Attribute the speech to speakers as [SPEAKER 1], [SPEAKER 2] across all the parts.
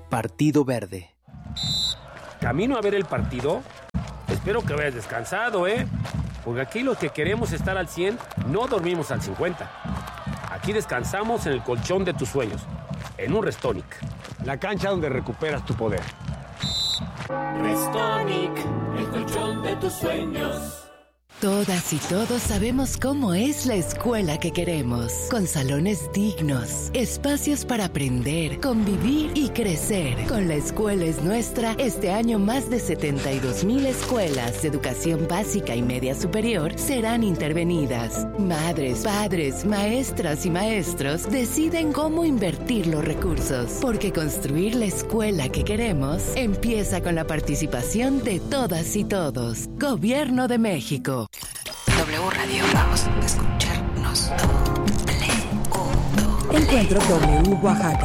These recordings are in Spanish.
[SPEAKER 1] Partido Verde.
[SPEAKER 2] Camino a ver el partido. Espero que hayas descansado, porque aquí los que queremos estar al 100 no dormimos al 50. Aquí descansamos en el colchón de tus sueños, en un Restonic.
[SPEAKER 3] La cancha donde recuperas tu poder.
[SPEAKER 4] Restonic, el colchón de tus sueños.
[SPEAKER 5] Todas y todos sabemos cómo es la escuela que queremos, con salones dignos, espacios para aprender, convivir y crecer. Con La Escuela es Nuestra, este año más de 72,000 escuelas de educación básica y media superior serán intervenidas. Madres, padres, maestras y maestros deciden cómo invertir los recursos, porque construir la escuela que queremos empieza con la participación de todas y todos. Gobierno de México.
[SPEAKER 6] W Radio, vamos a escucharnos.
[SPEAKER 7] Encuentro W Oaxaca.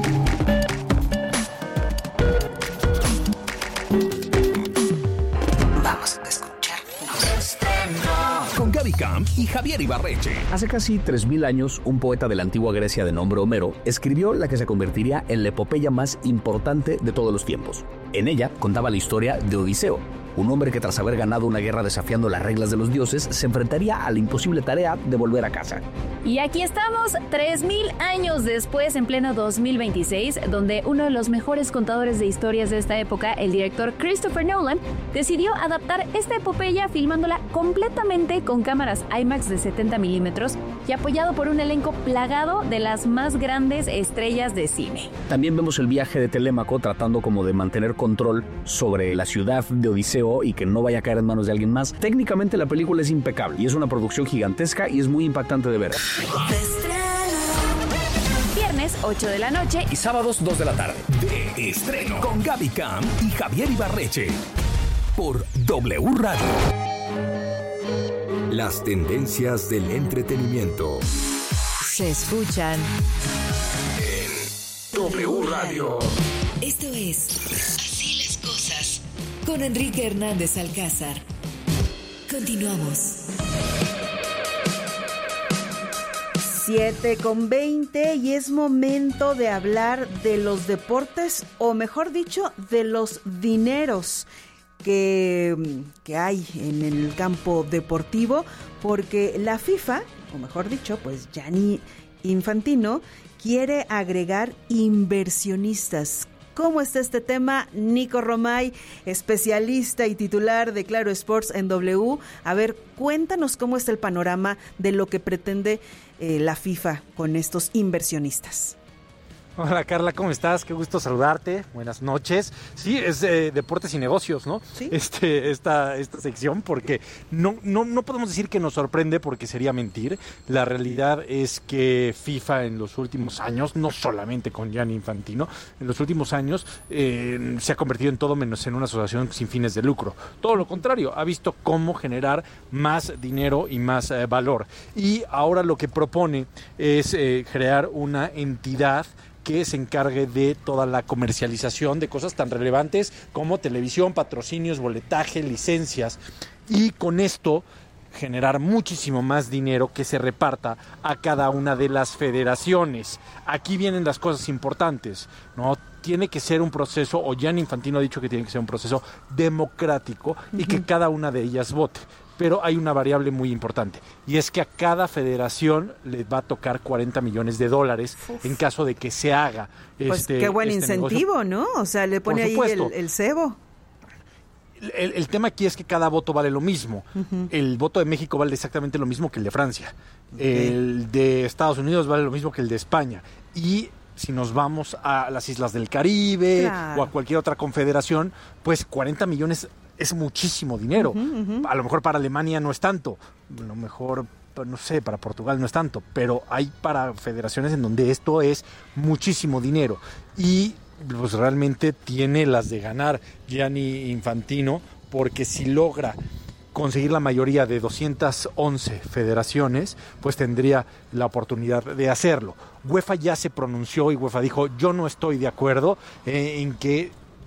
[SPEAKER 6] Vamos a escucharnos.
[SPEAKER 8] Con Gaby Camp y Javier Ibarreche. Hace casi 3,000 años, un poeta de la antigua Grecia de nombre Homero escribió la que se convertiría en la epopeya más importante de todos los tiempos. En ella contaba la historia de Odiseo, un hombre que tras haber ganado una guerra desafiando las reglas de los dioses, se enfrentaría a la imposible tarea de volver a casa.
[SPEAKER 9] Y aquí estamos, 3,000 años después, en pleno 2026, donde uno de los mejores contadores de historias de esta época, el director Christopher Nolan, decidió adaptar esta epopeya filmándola completamente con cámaras IMAX de 70 milímetros y apoyado por un elenco plagado de las más grandes estrellas de cine.
[SPEAKER 8] También vemos el viaje de Telémaco tratando como de mantener control sobre la ciudad de Odiseo y que no vaya a caer en manos de alguien más. Técnicamente la película es impecable y es una producción gigantesca y es muy impactante de ver.
[SPEAKER 9] Viernes 8 de la noche
[SPEAKER 8] y sábados 2 de la tarde.
[SPEAKER 10] De estreno con Gaby Camp y Javier Ibarreche por W Radio. Las tendencias del entretenimiento
[SPEAKER 7] se escuchan
[SPEAKER 10] en W Radio.
[SPEAKER 7] Esto es Así las cosas con Enrique Hernández Alcázar. Continuamos.
[SPEAKER 11] 7:20 y es momento de hablar de los deportes, o mejor dicho, de los dineros que hay en el campo deportivo, porque la FIFA, o mejor dicho, pues Gianni Infantino, quiere agregar inversionistas. ¿Cómo está este tema? Nico Romay, especialista y titular de Claro Sports en W. A ver, cuéntanos cómo está el panorama de lo que pretende la FIFA con estos inversionistas.
[SPEAKER 12] Hola Carla, ¿cómo estás? Qué gusto saludarte. Buenas noches. Sí, es deportes y negocios, ¿no? ¿Sí? Esta sección, porque no podemos decir que nos sorprende porque sería mentir. La realidad es que FIFA en los últimos años, no solamente con Gianni Infantino, en los últimos años se ha convertido en todo menos en una asociación sin fines de lucro. Todo lo contrario, ha visto cómo generar más dinero y más valor. Y ahora lo que propone es crear una entidad que se encargue de toda la comercialización de cosas tan relevantes como televisión, patrocinios, boletaje, licencias, y con esto generar muchísimo más dinero que se reparta a cada una de las federaciones. Aquí vienen las cosas importantes, ¿no? Tiene que ser un proceso, o Gianni Infantino ha dicho que tiene que ser un proceso democrático y que cada una de ellas vote. Pero hay una variable muy importante, y es que a cada federación le va a tocar $40 millones en caso de que se haga
[SPEAKER 11] pues qué buen incentivo,
[SPEAKER 12] negocio,
[SPEAKER 11] ¿no? O sea, le pone ahí el cebo.
[SPEAKER 12] El tema aquí es que cada voto vale lo mismo. Uh-huh. El voto de México vale exactamente lo mismo que el de Francia. Okay. El de Estados Unidos vale lo mismo que el de España. Y si nos vamos a las islas del Caribe, claro, o a cualquier otra confederación, pues 40 millones es muchísimo dinero. Uh-huh, uh-huh. A lo mejor para Alemania no es tanto, a lo mejor, no sé, para Portugal no es tanto, pero hay para federaciones en donde esto es muchísimo dinero. Y pues realmente tiene las de ganar Gianni Infantino, porque si logra conseguir la mayoría de 211 federaciones, pues tendría la oportunidad de hacerlo. UEFA ya se pronunció y UEFA dijo: yo no estoy de acuerdo en que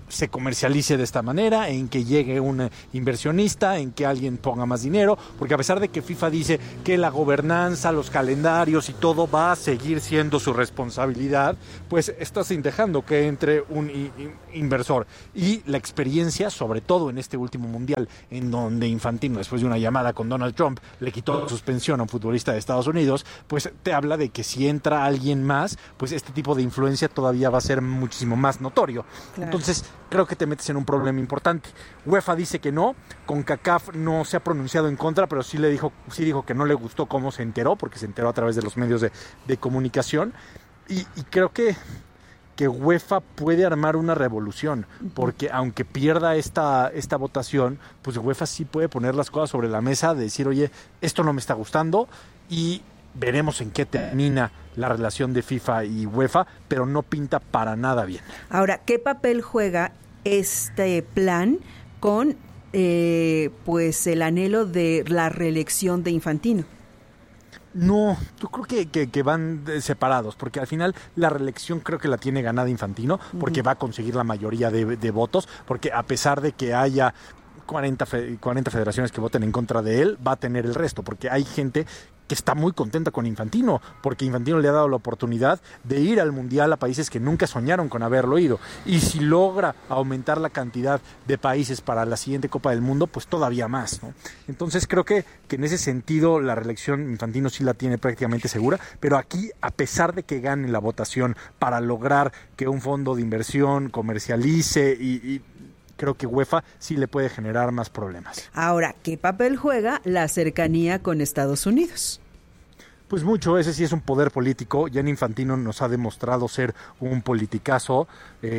[SPEAKER 12] se comercialice de esta manera, en que llegue un inversionista, en que alguien ponga más dinero, porque a pesar de que FIFA dice que la gobernanza, los calendarios y todo va a seguir siendo su responsabilidad, pues estás dejando que entre un inversor. Y la experiencia, sobre todo en este último mundial, en donde Infantino, después de una llamada con Donald Trump, le quitó la suspensión a un futbolista de Estados Unidos, pues te habla de que si entra alguien más, pues este tipo de influencia todavía va a ser muchísimo más notorio. Claro. Entonces, creo que te metes en un problema importante. UEFA dice que no, CONCACAF no se ha pronunciado en contra, pero sí dijo que no le gustó cómo se enteró, porque se enteró a través de los medios de comunicación, y creo que UEFA puede armar una revolución, porque aunque pierda esta votación, pues UEFA sí puede poner las cosas sobre la mesa, de decir, oye, esto no me está gustando, y veremos en qué termina la relación de FIFA y UEFA, pero no pinta para nada bien.
[SPEAKER 11] Ahora, ¿qué papel juega este plan con pues el anhelo de la reelección de Infantino?
[SPEAKER 12] No, yo creo que van separados, porque al final la reelección creo que la tiene ganada Infantino, porque va a conseguir la mayoría de votos, porque a pesar de que haya 40 federaciones que voten en contra de él, va a tener el resto, porque hay gente que está muy contenta con Infantino, porque Infantino le ha dado la oportunidad de ir al Mundial a países que nunca soñaron con haberlo ido, y si logra aumentar la cantidad de países para la siguiente Copa del Mundo, pues todavía más, ¿no? Entonces creo que en ese sentido la reelección Infantino sí la tiene prácticamente segura, pero aquí, a pesar de que gane la votación para lograr que un fondo de inversión comercialice y creo que UEFA sí le puede generar más problemas.
[SPEAKER 11] Ahora, ¿qué papel juega la cercanía con Estados Unidos?
[SPEAKER 12] Pues mucho, ese sí es un poder político. Gianni Infantino nos ha demostrado ser un politicazo,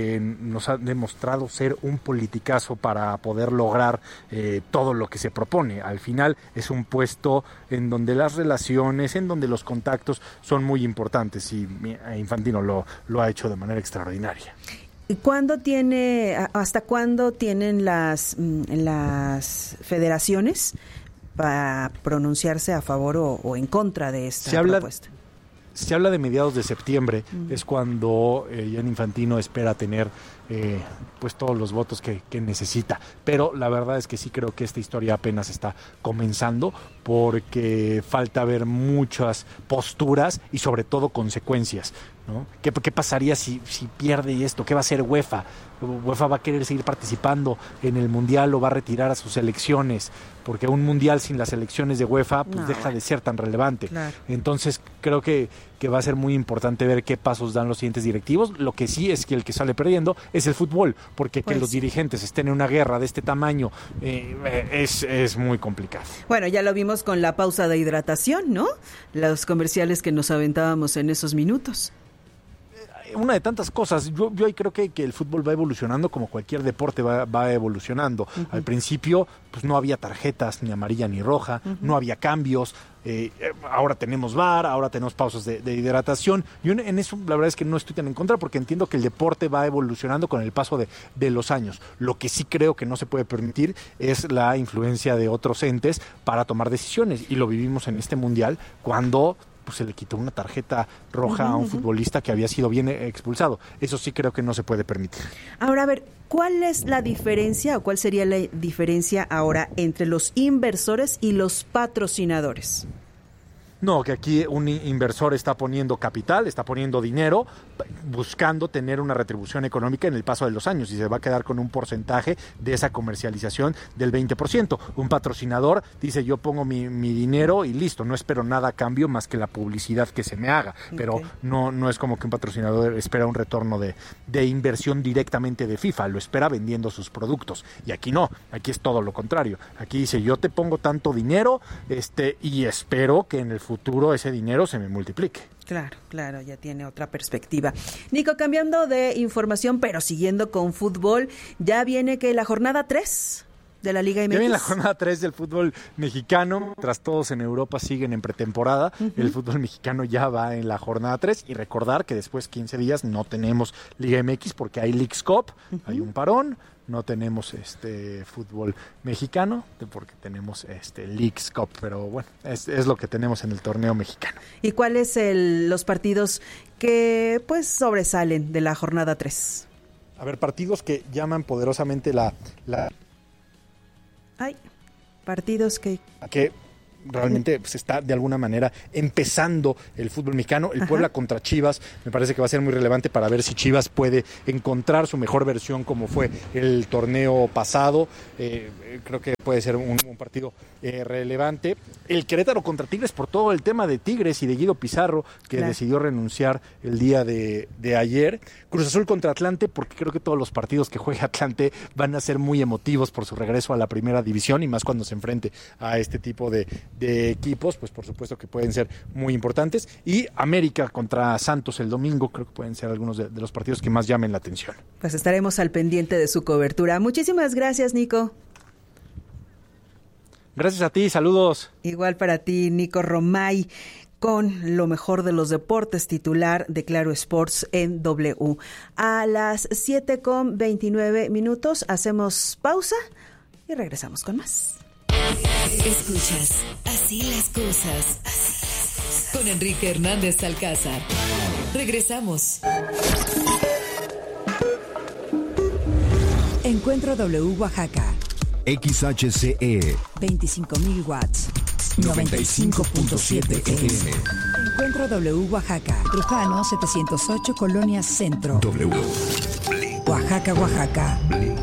[SPEAKER 12] para poder lograr todo lo que se propone. Al final es un puesto en donde las relaciones, en donde los contactos son muy importantes, y Infantino lo ha hecho de manera extraordinaria.
[SPEAKER 11] ¿Hasta cuándo tienen las federaciones para pronunciarse a favor o en contra de esta propuesta?
[SPEAKER 12] Se habla de mediados de septiembre, es cuando Gianni Infantino espera tener pues todos los votos que necesita, pero la verdad es que sí creo que esta historia apenas está comenzando, porque falta ver muchas posturas y sobre todo consecuencias, ¿no? ¿Qué pasaría si pierde esto? ¿Qué va a hacer UEFA? UEFA va a querer seguir participando en el Mundial o va a retirar a sus selecciones, porque un Mundial sin las selecciones de UEFA pues deja de ser tan relevante. Claro. Entonces creo que va a ser muy importante ver qué pasos dan los siguientes directivos. Lo que sí es que el que sale perdiendo es el fútbol, porque que los dirigentes estén en una guerra de este tamaño es muy complicado.
[SPEAKER 11] Bueno, ya lo vimos con la pausa de hidratación, ¿no? Los comerciales que nos aventábamos en esos minutos.
[SPEAKER 12] Una de tantas cosas. Yo ahí creo que el fútbol va evolucionando como cualquier deporte va evolucionando. Al principio pues no había tarjetas ni amarilla ni roja, no había cambios. Ahora tenemos VAR, ahora tenemos pausas de hidratación. Yo en eso la verdad es que no estoy tan en contra, porque entiendo que el deporte va evolucionando con el paso de los años. Lo que sí creo que no se puede permitir es la influencia de otros entes para tomar decisiones, y lo vivimos en este Mundial cuando pues se le quitó una tarjeta roja a un futbolista que había sido bien expulsado. Eso sí creo que no se puede permitir.
[SPEAKER 11] Ahora, a ver, ¿cuál es la diferencia o cuál sería la diferencia ahora entre los inversores y los patrocinadores?
[SPEAKER 12] No, que aquí un inversor está poniendo capital, está poniendo dinero, buscando tener una retribución económica en el paso de los años, y se va a quedar con un porcentaje de esa comercialización del 20%. Un patrocinador dice, yo pongo mi dinero y listo, no espero nada a cambio más que la publicidad que se me haga, pero no es como que un patrocinador espera un retorno de inversión directamente de FIFA, lo espera vendiendo sus productos, y aquí no, aquí es todo lo contrario. Aquí dice, yo te pongo tanto dinero y espero que en el futuro ese dinero se me multiplique.
[SPEAKER 11] Claro, ya tiene otra perspectiva. Nico, cambiando de información, pero siguiendo con fútbol, ya viene que la jornada 3 de la Liga MX.
[SPEAKER 12] Ya viene la jornada 3 del fútbol mexicano, tras todos en Europa siguen en pretemporada, el fútbol mexicano ya va en la jornada 3, y recordar que después 15 días no tenemos Liga MX porque hay Leagues Cup, hay un parón. No tenemos fútbol mexicano porque tenemos Leagues Cup, pero bueno, es lo que tenemos en el torneo mexicano.
[SPEAKER 11] ¿Y cuáles los partidos que pues sobresalen de la jornada 3?
[SPEAKER 12] A ver, partidos que llaman poderosamente
[SPEAKER 11] partidos que
[SPEAKER 12] realmente pues, está de alguna manera empezando el fútbol mexicano. El Puebla contra Chivas me parece que va a ser muy relevante para ver si Chivas puede encontrar su mejor versión como fue el torneo pasado. Creo que puede ser un partido relevante. El Querétaro contra Tigres por todo el tema de Tigres y de Guido Pizarro, que decidió renunciar el día de ayer. Cruz Azul contra Atlante, porque creo que todos los partidos que juegue Atlante van a ser muy emotivos por su regreso a la primera división, y más cuando se enfrente a este tipo de equipos, pues por supuesto que pueden ser muy importantes. Y América contra Santos el domingo, creo que pueden ser algunos de los partidos que más llamen la atención.
[SPEAKER 11] Pues estaremos al pendiente de su cobertura. Muchísimas gracias, Nico.
[SPEAKER 12] Gracias a ti, saludos.
[SPEAKER 11] Igual para ti, Nico Romay, con lo mejor de los deportes, titular de Claro Sports en W. A las 7:29 hacemos pausa y regresamos con más.
[SPEAKER 7] Escuchas Así las cosas con Enrique Hernández Alcázar. Regresamos. Encuentro W Oaxaca.
[SPEAKER 1] XHCE
[SPEAKER 7] 25,000 watts.
[SPEAKER 1] 95.7 FM.
[SPEAKER 7] Encuentro W Oaxaca. Trujano 708 Colonia Centro.
[SPEAKER 1] W.
[SPEAKER 7] Oaxaca, Oaxaca.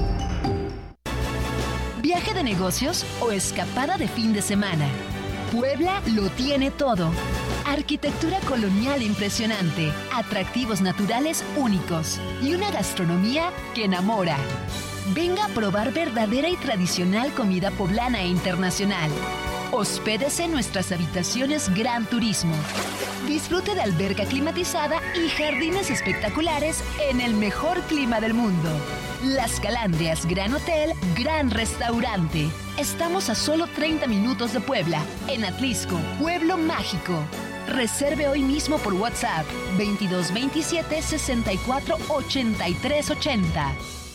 [SPEAKER 13] ¿Viaje de negocios o escapada de fin de semana? Puebla lo tiene todo. Arquitectura colonial impresionante, atractivos naturales únicos y una gastronomía que enamora. Venga a probar verdadera y tradicional comida poblana e internacional. Hospédese en nuestras habitaciones Gran Turismo. Disfrute de alberca climatizada y jardines espectaculares en el mejor clima del mundo. Las Calandrias Gran Hotel, Gran Restaurante. Estamos a solo 30 minutos de Puebla, en Atlisco, Pueblo Mágico. Reserve hoy mismo por WhatsApp 2227 64 83 80.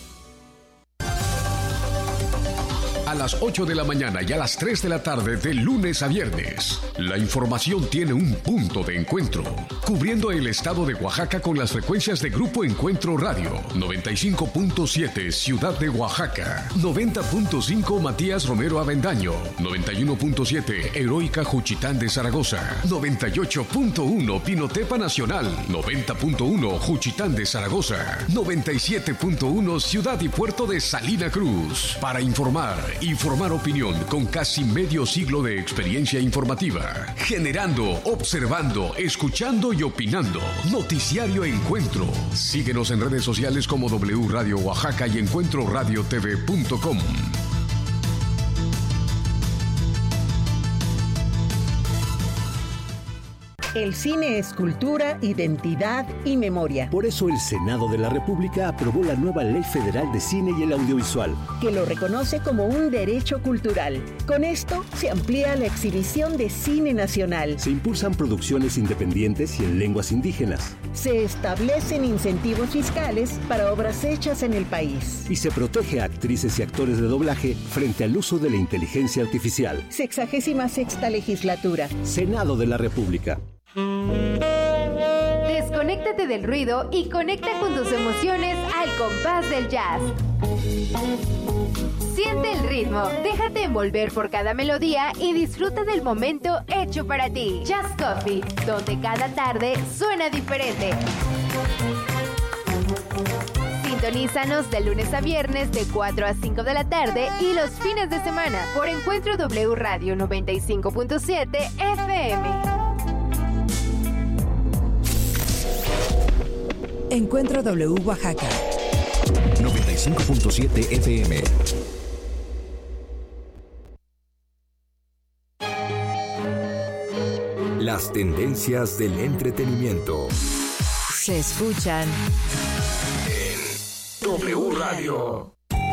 [SPEAKER 14] A las 8 de la mañana y a las 3 de la tarde de lunes a viernes. La información tiene un punto de encuentro, cubriendo el estado de Oaxaca con las frecuencias de Grupo Encuentro Radio, 95.7 Ciudad de Oaxaca, 90.5 Matías Romero Avendaño, 91.7 Heroica Juchitán de Zaragoza, 98.1 Pinotepa Nacional, 90.1 Juchitán de Zaragoza, 97.1 Ciudad y Puerto de Salina Cruz. Para informar y formar opinión con casi medio siglo de experiencia informativa. Generando, observando, escuchando y opinando. Noticiario Encuentro. Síguenos en redes sociales como W Radio Oaxaca y encuentroradiotv.com.
[SPEAKER 15] El cine es cultura, identidad y memoria.
[SPEAKER 16] Por eso el Senado de la República aprobó la nueva Ley Federal de Cine y el Audiovisual,
[SPEAKER 15] que lo reconoce como un derecho cultural. Con esto se amplía la exhibición de cine nacional.
[SPEAKER 16] Se impulsan producciones independientes y en lenguas indígenas.
[SPEAKER 15] Se establecen incentivos fiscales para obras hechas en el país.
[SPEAKER 16] Y se protege a actrices y actores de doblaje frente al uso de la inteligencia artificial.
[SPEAKER 15] 66ª legislatura.
[SPEAKER 16] Senado de la República.
[SPEAKER 17] Desconéctate del ruido y conecta con tus emociones al compás del jazz. Siente el ritmo, déjate envolver por cada melodía y disfruta del momento hecho para ti. Jazz Coffee, donde cada tarde suena diferente. Sintonízanos de lunes a viernes de 4 a 5 de la tarde y los fines de semana por Encuentro W Radio 95.7 FM.
[SPEAKER 7] Encuentro W Oaxaca
[SPEAKER 1] 95.7 FM. Las tendencias del entretenimiento
[SPEAKER 7] se escuchan
[SPEAKER 1] en W Radio.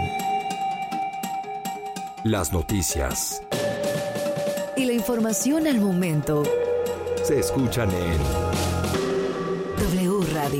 [SPEAKER 1] Las noticias
[SPEAKER 7] y la información al momento
[SPEAKER 1] se escuchan en
[SPEAKER 7] W Radio.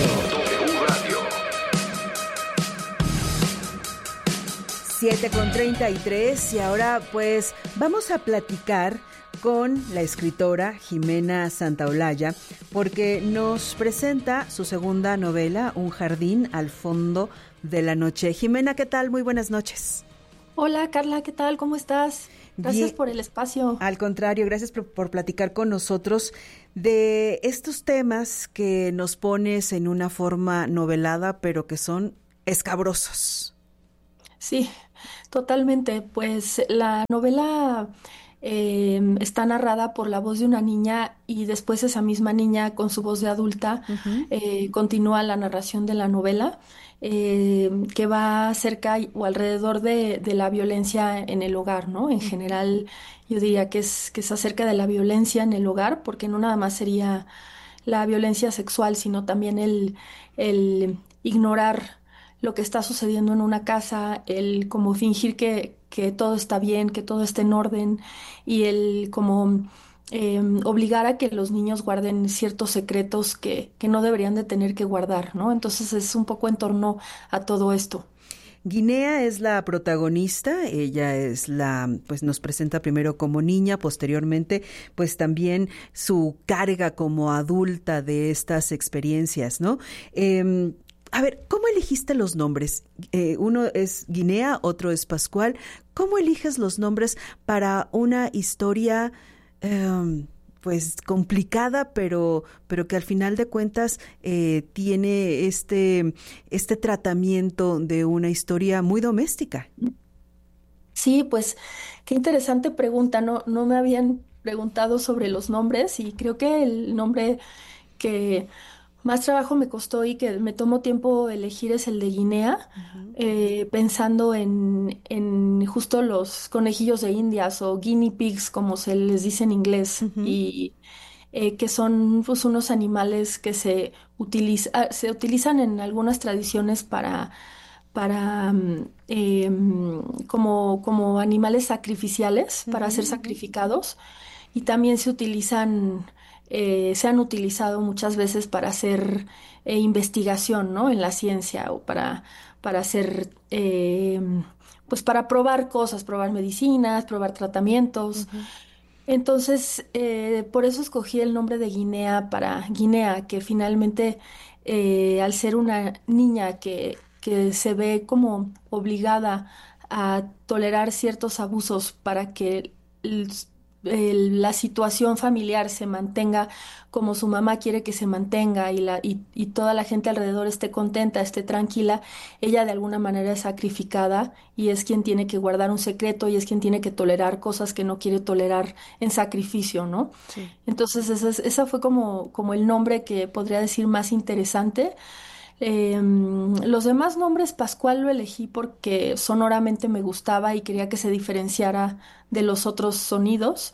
[SPEAKER 11] 7:33 y ahora pues vamos a platicar con la escritora Jimena Santaolalla, porque nos presenta su segunda novela, Un jardín al fondo de la noche. Jimena, ¿qué tal? Muy buenas noches.
[SPEAKER 18] Hola, Carla, ¿qué tal? ¿Cómo estás? Gracias por el espacio.
[SPEAKER 11] Al contrario, gracias por platicar con nosotros de estos temas que nos pones en una forma novelada, pero que son escabrosos.
[SPEAKER 18] Sí, totalmente. Pues la novela está narrada por la voz de una niña y después esa misma niña con su voz de adulta continúa la narración de la novela. Que va cerca o alrededor de la violencia en el hogar, ¿no? En general, yo diría que es acerca de la violencia en el hogar, porque no nada más sería la violencia sexual, sino también el ignorar lo que está sucediendo en una casa, el como fingir que todo está bien, que todo está en orden, y el como obligar a que los niños guarden ciertos secretos que no deberían de tener que guardar, ¿no? Entonces es un poco en torno a todo esto.
[SPEAKER 11] Guinea es la protagonista, ella es pues nos presenta primero como niña, posteriormente pues también su carga como adulta de estas experiencias, ¿no? A ver, ¿cómo elegiste los nombres? Uno es Guinea, otro es Pascual. ¿Cómo eliges los nombres para una historia pues complicada, pero que al final de cuentas tiene este tratamiento de una historia muy doméstica?
[SPEAKER 18] Sí, pues qué interesante pregunta. No me habían preguntado sobre los nombres y creo que el nombre que más trabajo me costó y que me tomó tiempo elegir es el de Guinea, pensando en justo los conejillos de Indias o guinea pigs, como se les dice en inglés, y que son pues unos animales que se utilizan en algunas tradiciones para como animales sacrificiales, para ser sacrificados, y también se han utilizado muchas veces para hacer investigación, ¿no? En la ciencia o para hacer, pues para probar cosas, probar medicinas, probar tratamientos. Entonces, por eso escogí el nombre de Guinea para Guinea, que finalmente, al ser una niña que se ve como obligada a tolerar ciertos abusos para que la situación familiar se mantenga como su mamá quiere que se mantenga y toda la gente alrededor esté contenta, esté tranquila, ella de alguna manera es sacrificada y es quien tiene que guardar un secreto y es quien tiene que tolerar cosas que no quiere tolerar en sacrificio, ¿no? Sí. Entonces esa fue como el nombre que podría decir más interesante. Los demás nombres, Pascual lo elegí porque sonoramente me gustaba y quería que se diferenciara de los otros sonidos.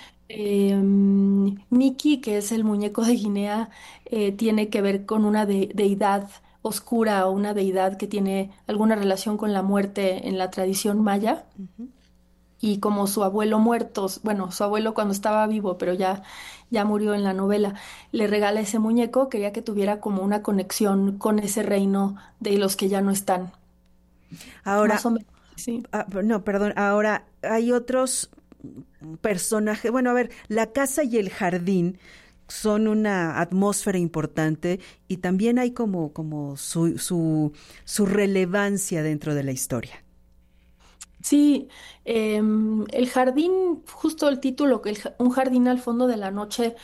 [SPEAKER 18] Mickey, que es el muñeco de Guinea, tiene que ver con una deidad oscura o una deidad que tiene alguna relación con la muerte en la tradición maya. Y como su abuelo muerto, bueno, su abuelo cuando estaba vivo, pero ya murió en la novela, le regala ese muñeco, quería que tuviera como una conexión con ese reino de los que ya no están.
[SPEAKER 11] Ahora,
[SPEAKER 18] más o menos, sí.
[SPEAKER 11] Ahora hay otros personajes, bueno, a ver, la casa y el jardín son una atmósfera importante y también hay como su relevancia dentro de la historia.
[SPEAKER 18] Sí, el jardín, justo el título, Un jardín al fondo de la noche,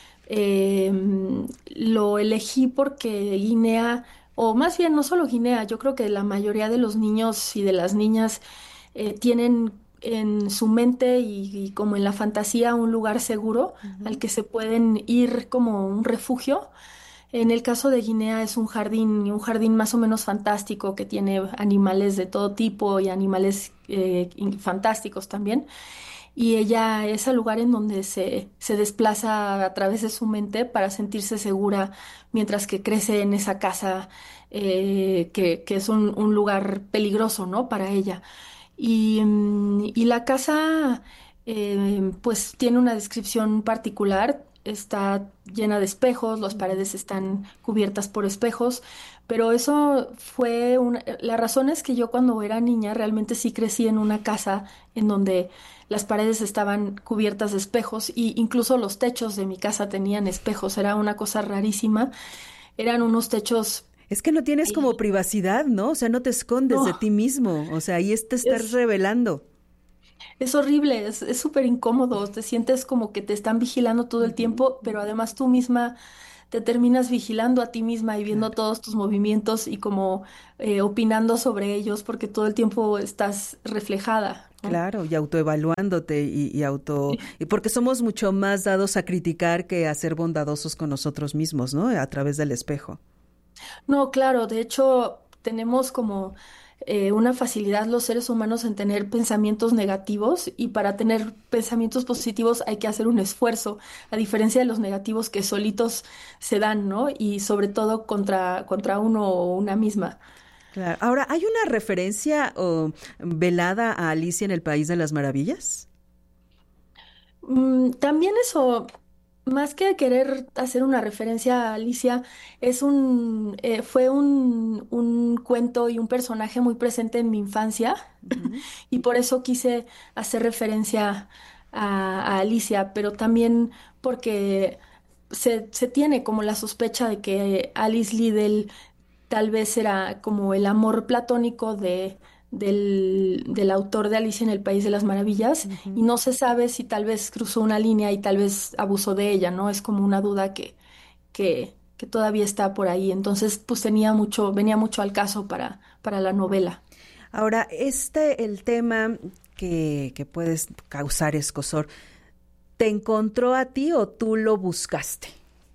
[SPEAKER 18] lo elegí porque Guinea, o más bien no solo Guinea, yo creo que la mayoría de los niños y de las niñas tienen en su mente y como en la fantasía un lugar seguro al que se pueden ir como un refugio. En el caso de Guinea es un jardín más o menos fantástico que tiene animales de todo tipo y animales fantásticos también. Y ella es el lugar en donde se desplaza a través de su mente para sentirse segura mientras que crece en esa casa que es un lugar peligroso, ¿no? Para ella. Y la casa pues tiene una descripción particular. está llena de espejos, las paredes están cubiertas por espejos, pero eso fue la razón es que yo cuando era niña realmente sí crecí en una casa en donde las paredes estaban cubiertas de espejos y incluso los techos de mi casa tenían espejos, era una cosa rarísima, eran unos techos.
[SPEAKER 11] Es que no tienes como privacidad, ¿no? O sea, no te escondes de ti mismo, o sea, ahí te estás revelando.
[SPEAKER 18] Es horrible, es súper incómodo, te sientes como que te están vigilando todo el tiempo, pero además tú misma te terminas vigilando a ti misma y viendo todos tus movimientos y como opinando sobre ellos porque todo el tiempo estás reflejada, ¿no?
[SPEAKER 11] Claro, y autoevaluándote y porque somos mucho más dados a criticar que a ser bondadosos con nosotros mismos, ¿no? A través del espejo.
[SPEAKER 18] No, claro, de hecho tenemos como una facilidad los seres humanos en tener pensamientos negativos y para tener pensamientos positivos hay que hacer un esfuerzo, a diferencia de los negativos que solitos se dan, ¿no? Y sobre todo contra uno o una misma.
[SPEAKER 11] Claro. Ahora, ¿hay una referencia velada a Alicia en el País de las Maravillas?
[SPEAKER 18] También eso. Más que querer hacer una referencia a Alicia, fue un cuento y un personaje muy presente en mi infancia y por eso quise hacer referencia a Alicia, pero también porque se tiene como la sospecha de que Alice Liddell tal vez era como el amor platónico del autor de Alicia en el País de las Maravillas y no se sabe si tal vez cruzó una línea y tal vez abusó de ella, ¿no? Es como una duda que todavía está por ahí. Entonces, pues venía mucho al caso para la novela.
[SPEAKER 11] Ahora, el tema que puedes causar escozor, ¿te encontró a ti o tú lo buscaste?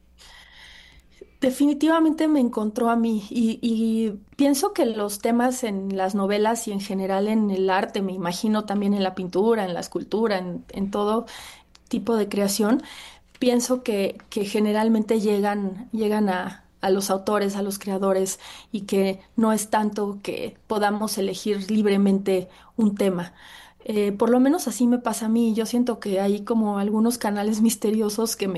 [SPEAKER 18] Definitivamente me encontró a mí y pienso que los temas en las novelas y en general en el arte, me imagino también en la pintura, en la escultura, en todo tipo de creación, pienso que generalmente llegan a los autores, a los creadores y que no es tanto que podamos elegir libremente un tema. Por lo menos así me pasa a mí. Yo siento que hay como algunos canales misteriosos que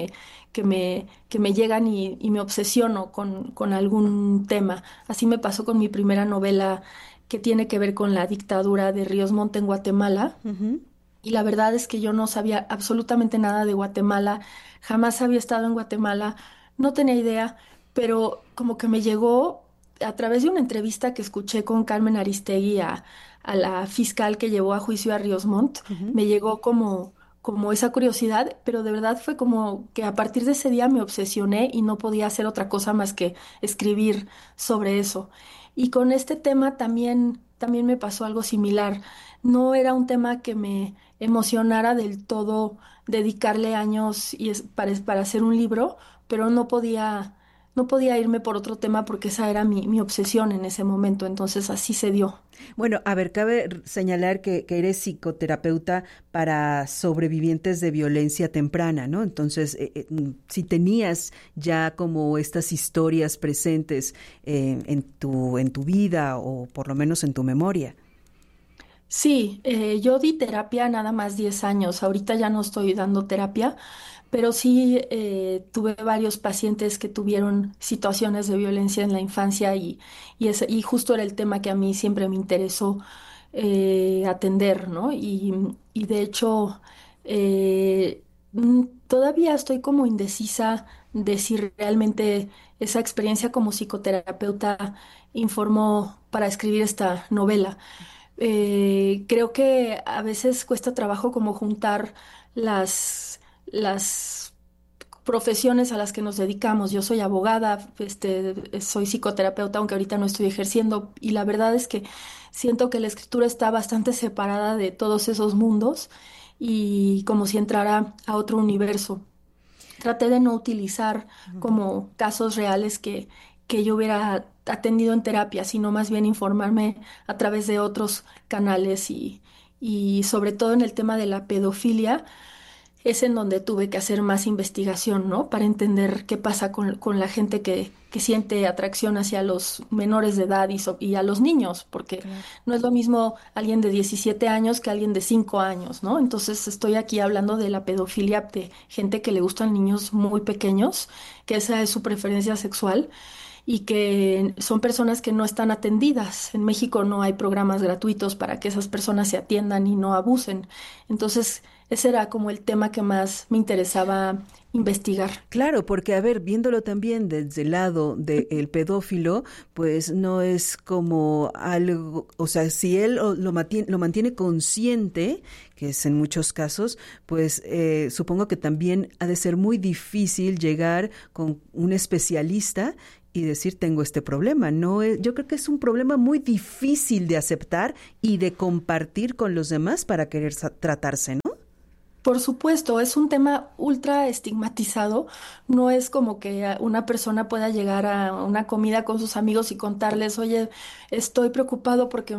[SPEAKER 18] me llegan y me obsesiono con algún tema. Así me pasó con mi primera novela que tiene que ver con la dictadura de Ríos Montt en Guatemala. Y la verdad es que yo no sabía absolutamente nada de Guatemala, jamás había estado en Guatemala, no tenía idea, pero como que me llegó a través de una entrevista que escuché con Carmen Aristegui a la fiscal que llevó a juicio a Ríos Montt, me llegó como esa curiosidad, pero de verdad fue como que a partir de ese día me obsesioné y no podía hacer otra cosa más que escribir sobre eso. Y con este tema también me pasó algo similar. No era un tema que me emocionara del todo dedicarle años para hacer un libro, pero no podía irme por otro tema porque esa era mi obsesión en ese momento, entonces así se dio.
[SPEAKER 11] Bueno, a ver, cabe señalar que eres psicoterapeuta para sobrevivientes de violencia temprana, ¿no? Entonces, si tenías ya como estas historias presentes en tu vida o por lo menos en tu memoria.
[SPEAKER 18] Sí, yo di terapia nada más 10 años, ahorita ya no estoy dando terapia, pero sí tuve varios pacientes que tuvieron situaciones de violencia en la infancia y justo era el tema que a mí siempre me interesó atender, ¿no? Y de hecho todavía estoy como indecisa de si realmente esa experiencia como psicoterapeuta informó para escribir esta novela. Creo que a veces cuesta trabajo como juntar las profesiones a las que nos dedicamos. Yo soy abogada, soy psicoterapeuta, aunque ahorita no estoy ejerciendo, y la verdad es que siento que la escritura está bastante separada de todos esos mundos y como si entrara a otro universo. Traté de no utilizar como casos reales que yo hubiera atendido en terapia, sino más bien informarme a través de otros canales y sobre todo en el tema de la pedofilia. es en donde tuve que hacer más investigación, ¿no? Para entender qué pasa con la gente que siente atracción hacia los menores de edad y a los niños, porque no es lo mismo alguien de 17 años que alguien de 5 años, ¿no? Entonces estoy aquí hablando de la pedofilia de gente que le gustan niños muy pequeños, que esa es su preferencia sexual, y que son personas que no están atendidas. En México no hay programas gratuitos para que esas personas se atiendan y no abusen. Entonces, ese era como el tema que más me interesaba investigar.
[SPEAKER 11] Claro, porque, a ver, viéndolo también desde el lado del pedófilo, pues no es como algo, o sea, si él lo mantiene consciente, que es en muchos casos, pues supongo que también ha de ser muy difícil llegar con un especialista y decir, tengo este problema. Yo creo que es un problema muy difícil de aceptar y de compartir con los demás para querer tratarse, ¿no?
[SPEAKER 18] Por supuesto, es un tema ultra estigmatizado. No es como que una persona pueda llegar a una comida con sus amigos y contarles, oye, estoy preocupado porque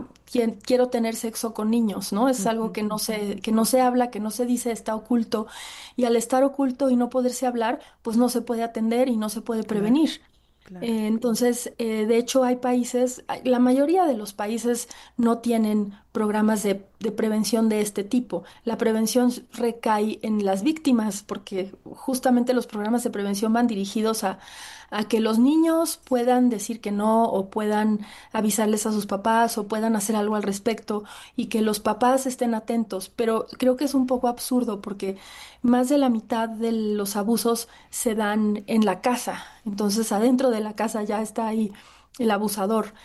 [SPEAKER 18] quiero tener sexo con niños, ¿no? Es algo que no se habla, que no se dice, está oculto. Y al estar oculto y no poderse hablar, pues no se puede atender y no se puede prevenir. Claro. Entonces, de hecho, hay países, la mayoría de los países no tienen programas de prevención de este tipo. La prevención recae en las víctimas, porque justamente los programas de prevención van dirigidos a que los niños puedan decir que no, o puedan avisarles a sus papás, o puedan hacer algo al respecto, y que los papás estén atentos. Pero creo que es un poco absurdo, porque más de la mitad de los abusos se dan en la casa. Entonces, adentro de la casa ya está ahí el abusador.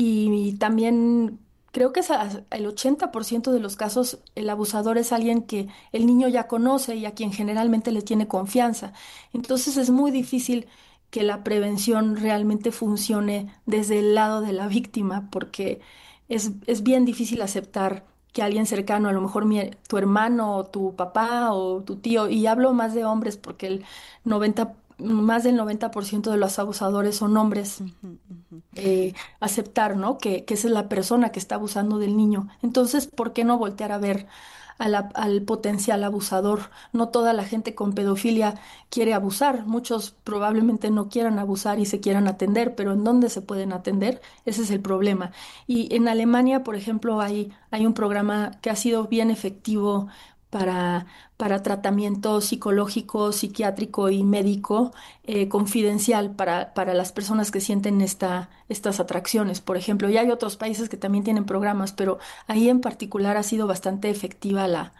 [SPEAKER 18] Y también creo que el 80% de los casos el abusador es alguien que el niño ya conoce y a quien generalmente le tiene confianza. Entonces es muy difícil que la prevención realmente funcione desde el lado de la víctima, porque es bien difícil aceptar que alguien cercano, a lo mejor tu hermano o tu papá o tu tío, y hablo más de hombres porque más del 90% de los abusadores son hombres, aceptar, ¿no? Que esa es la persona que está abusando del niño. Entonces, ¿por qué no voltear a ver al potencial abusador? No toda la gente con pedofilia quiere abusar, muchos probablemente no quieran abusar y se quieran atender, pero ¿en dónde se pueden atender? Ese es el problema. Y en Alemania, por ejemplo, hay un programa que ha sido bien efectivo para tratamiento psicológico, psiquiátrico y médico confidencial para las personas que sienten estas atracciones, por ejemplo. Y hay otros países que también tienen programas, pero ahí en particular ha sido bastante efectiva la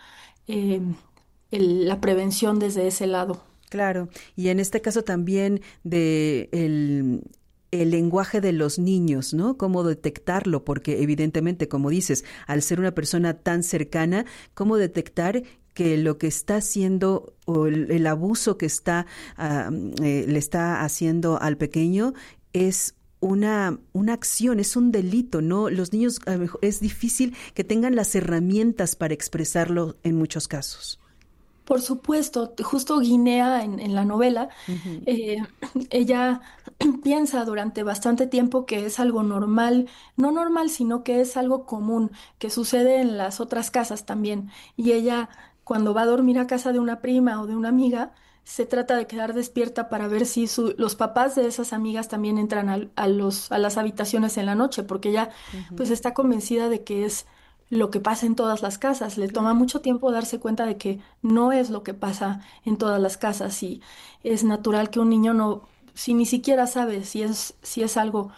[SPEAKER 18] prevención desde ese lado.
[SPEAKER 11] Claro, y en este caso también el lenguaje de los niños, ¿no? Cómo detectarlo, porque evidentemente, como dices, al ser una persona tan cercana, cómo detectar que lo que está haciendo o el abuso que le está haciendo al pequeño es una acción, es un delito, ¿no? Los niños a lo mejor es difícil que tengan las herramientas para expresarlo en muchos casos.
[SPEAKER 18] Por supuesto, justo Guinea en la novela, ella piensa durante bastante tiempo que es algo normal, no normal, sino que es algo común, que sucede en las otras casas también. Y ella, cuando va a dormir a casa de una prima o de una amiga, se trata de quedar despierta para ver si los papás de esas amigas también entran a las habitaciones en la noche, porque ella pues está convencida de que es lo que pasa en todas las casas. Le toma mucho tiempo darse cuenta de que no es lo que pasa en todas las casas, y es natural que un niño si ni siquiera sabe si es algo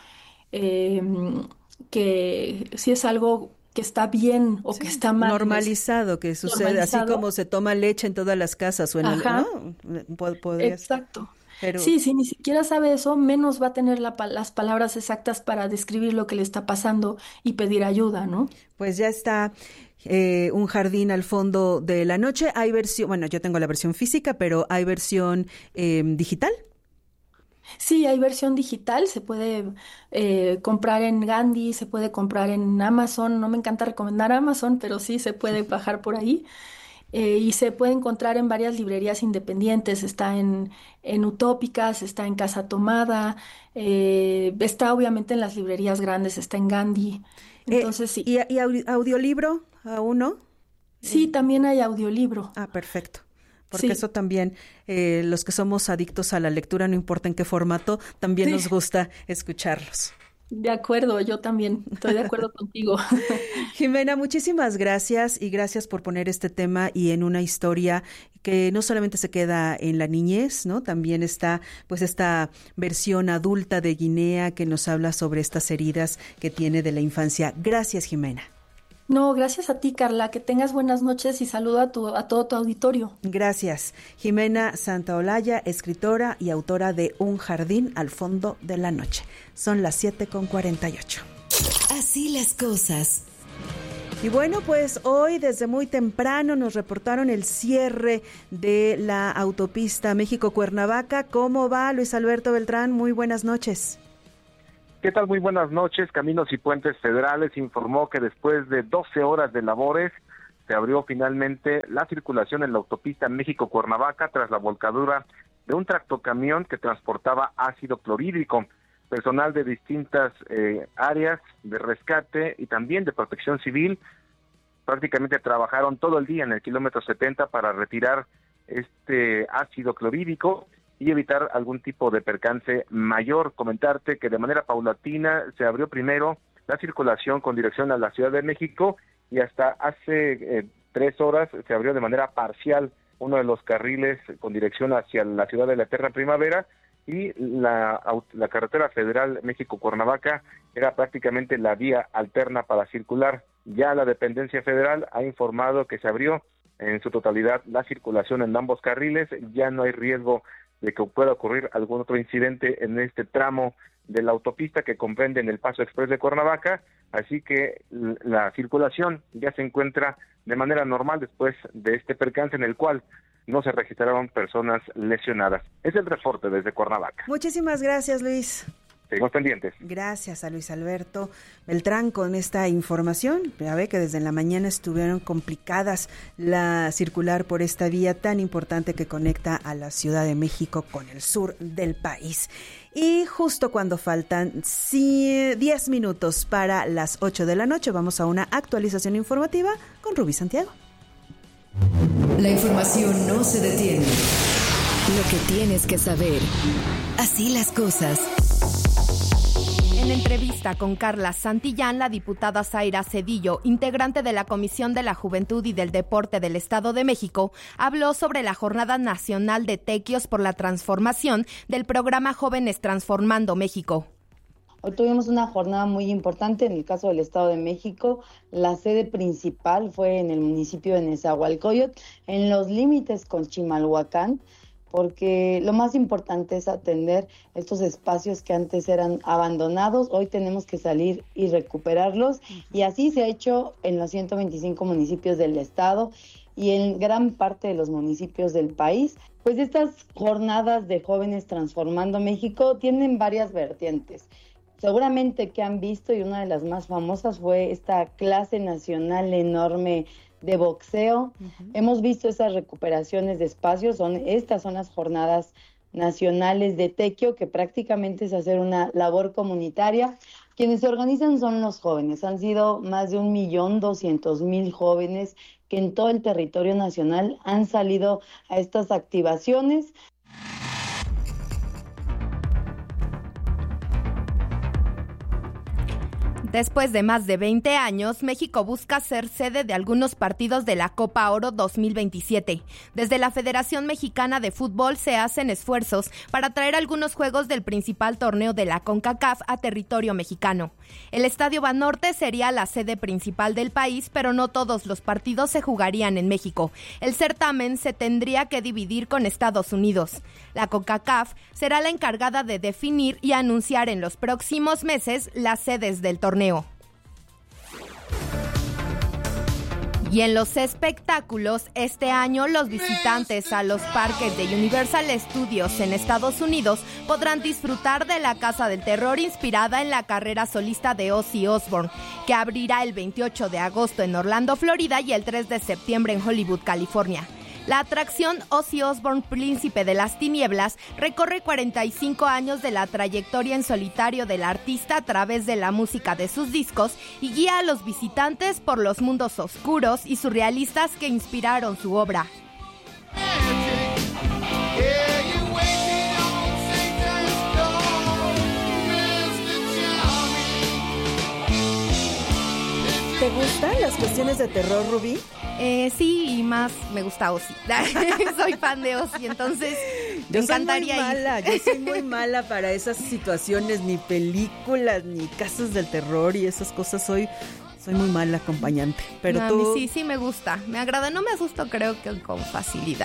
[SPEAKER 18] que está bien o que está mal.
[SPEAKER 11] Normalizado, que sucede, así como se toma leche en todas las casas. ¿No?
[SPEAKER 18] Exacto. Pero sí, si ni siquiera sabe eso, menos va a tener las palabras exactas para describir lo que le está pasando y pedir ayuda, ¿no?
[SPEAKER 11] Pues ya está Un jardín al fondo de la noche. Hay versión, bueno, yo tengo la versión física, pero ¿hay versión digital?
[SPEAKER 18] Sí, hay versión digital, se puede comprar en Gandhi, se puede comprar en Amazon. No me encanta recomendar Amazon, pero sí se puede bajar por ahí. Y se puede encontrar en varias librerías independientes. Está en Utópicas, está en Casa Tomada, está obviamente en las librerías grandes, está en Gandhi. Entonces sí.
[SPEAKER 11] ¿Y audiolibro aún no?
[SPEAKER 18] Sí, también hay audiolibro.
[SPEAKER 11] Ah, perfecto. porque
[SPEAKER 18] Sí.
[SPEAKER 11] eso también, los que somos adictos a la lectura, no importa en qué formato, también nos gusta escucharlos.
[SPEAKER 18] De acuerdo, yo también estoy de acuerdo contigo.
[SPEAKER 11] Jimena, muchísimas gracias y gracias por poner este tema y en una historia que no solamente se queda en la niñez, ¿no? También está pues esta versión adulta de Guinea que nos habla sobre estas heridas que tiene de la infancia. Gracias, Jimena.
[SPEAKER 18] No, gracias a ti, Carla. Que tengas buenas noches y saludo a todo tu auditorio.
[SPEAKER 11] Gracias. Jimena Santaolalla, escritora y autora de Un jardín al fondo de la noche. Son las 7:48.
[SPEAKER 7] Así las cosas.
[SPEAKER 11] Y bueno, pues hoy desde muy temprano nos reportaron el cierre de la autopista México-Cuernavaca. ¿Cómo va, Luis Alberto Beltrán? Muy buenas noches.
[SPEAKER 19] ¿Qué tal? Muy buenas noches. Caminos y Puentes Federales informó que después de 12 horas de labores se abrió finalmente la circulación en la autopista México-Cuernavaca tras la volcadura de un tractocamión que transportaba ácido clorhídrico. Personal de distintas áreas de rescate y también de protección civil prácticamente trabajaron todo el día en el kilómetro 70 para retirar este ácido clorhídrico y evitar algún tipo de percance mayor. Comentarte que de manera paulatina se abrió primero la circulación con dirección a la Ciudad de México y hasta hace 3 horas se abrió de manera parcial uno de los carriles con dirección hacia la Ciudad de la Eterna Primavera y la carretera federal México-Cuernavaca era prácticamente la vía alterna para circular. Ya la dependencia federal ha informado que se abrió en su totalidad la circulación en ambos carriles, ya no hay riesgo de que pueda ocurrir algún otro incidente en este tramo de la autopista que comprende en el Paso Express de Cuernavaca, así que la circulación ya se encuentra de manera normal después de este percance en el cual no se registraron personas lesionadas. Es el reporte desde Cuernavaca.
[SPEAKER 11] Muchísimas gracias, Luis.
[SPEAKER 19] Seguimos pendientes.
[SPEAKER 11] Gracias a Luis Alberto Beltrán con esta información. Ya ve que desde la mañana estuvieron complicadas la circular por esta vía tan importante que conecta a la Ciudad de México con el sur del país. Y justo cuando faltan 10 minutos para las 8 de la noche, vamos a una actualización informativa con Rubí Santiago.
[SPEAKER 7] La información no se detiene. Lo que tienes que saber. Así las cosas.
[SPEAKER 20] En entrevista con Carla Santillán, la diputada Zaira Cedillo, integrante de la Comisión de la Juventud y del Deporte del Estado de México, habló sobre la Jornada Nacional de Tequios por la Transformación del programa Jóvenes Transformando México.
[SPEAKER 21] Hoy tuvimos una jornada muy importante en el caso del Estado de México. La sede principal fue en el municipio de Nezahualcóyotl, en los límites con Chimalhuacán, porque lo más importante es atender estos espacios que antes eran abandonados. Hoy tenemos que salir y recuperarlos, y así se ha hecho en los 125 municipios del estado y en gran parte de los municipios del país. Pues estas jornadas de Jóvenes Transformando México tienen varias vertientes. Seguramente que han visto, y una de las más famosas fue esta clase nacional enorme de boxeo. Hemos visto esas recuperaciones de espacios, estas son las jornadas nacionales de tequio, que prácticamente es hacer una labor comunitaria. Quienes se organizan son los jóvenes, han sido más de 1.200.000 jóvenes que en todo el territorio nacional han salido a estas activaciones.
[SPEAKER 20] Después de más de 20 años, México busca ser sede de algunos partidos de la Copa Oro 2027. Desde la Federación Mexicana de Fútbol se hacen esfuerzos para traer algunos juegos del principal torneo de la CONCACAF a territorio mexicano. El Estadio Banorte sería la sede principal del país, pero no todos los partidos se jugarían en México. El certamen se tendría que dividir con Estados Unidos. La CONCACAF será la encargada de definir y anunciar en los próximos meses las sedes del torneo. Y en los espectáculos, este año los visitantes a los parques de Universal Studios en Estados Unidos podrán disfrutar de la Casa del Terror inspirada en la carrera solista de Ozzy Osbourne, que abrirá el 28 de agosto en Orlando, Florida, y el 3 de septiembre en Hollywood, California. La atracción Ozzy Osbourne, Príncipe de las Tinieblas, recorre 45 años de la trayectoria en solitario del artista a través de la música de sus discos y guía a los visitantes por los mundos oscuros y surrealistas que inspiraron su obra.
[SPEAKER 11] ¿Te gustan las cuestiones de terror, Rubí?
[SPEAKER 20] Sí, y más me gusta Ozzy. Soy fan de Ozzy, entonces me encantaría ir.
[SPEAKER 11] Yo soy muy mala para esas situaciones, ni películas, ni casos del terror y esas cosas. Soy muy mal acompañante, pero
[SPEAKER 20] no,
[SPEAKER 11] tú...
[SPEAKER 20] Sí me gusta, me agrada, no me asusto creo que con facilidad.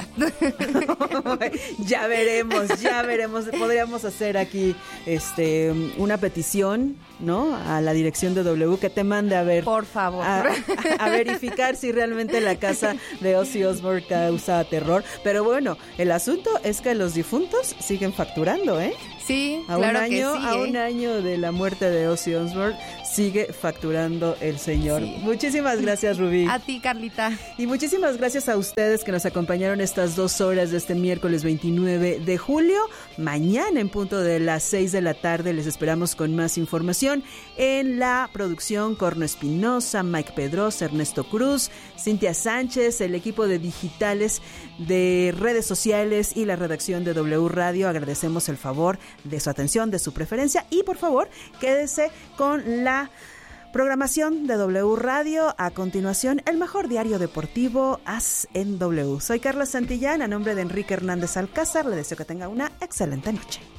[SPEAKER 11] Ya veremos, podríamos hacer aquí una petición, ¿no? A la dirección de W que te mande a ver.
[SPEAKER 20] Por favor.
[SPEAKER 11] A verificar si realmente la casa de Ozzy Osbourne causa terror, pero bueno, el asunto es que los difuntos siguen facturando, ¿eh?
[SPEAKER 20] Sí, claro que sí.
[SPEAKER 11] A un año de la muerte de Ozzy Osbourne sigue facturando el señor. Sí. Muchísimas gracias, Rubí.
[SPEAKER 20] A ti, Carlita.
[SPEAKER 11] Y muchísimas gracias a ustedes que nos acompañaron estas 2 horas de este miércoles 29 de julio. Mañana en punto de las 6 de la tarde les esperamos con más información. En la producción, Corno Espinosa, Mike Pedrosa, Ernesto Cruz, Cintia Sánchez, el equipo de digitales de redes sociales y la redacción de W Radio. Agradecemos el favor de su atención, de su preferencia y por favor quédese con la programación de W Radio. A continuación, el mejor diario deportivo As en W. Soy Carla Santillán, a nombre de Enrique Hernández Alcázar, le deseo que tenga una excelente noche.